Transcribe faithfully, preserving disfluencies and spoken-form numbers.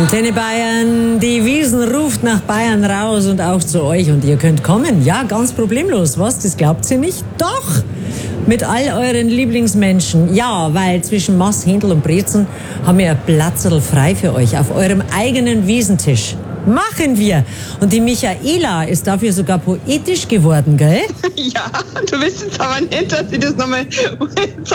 Antenne Bayern, die Wiesn ruft nach Bayern raus und auch zu euch. Und ihr könnt kommen. Ja, ganz problemlos. Was, das glaubt ihr nicht? Doch! Mit all euren Lieblingsmenschen. Ja, weil zwischen Mass, Händel und Brezen haben wir ein Platzerl frei für euch auf eurem eigenen Wiesentisch. Machen wir! Und die Michaela ist dafür sogar poetisch geworden, gell? Ja, du willst jetzt aber nicht, dass ich das nochmal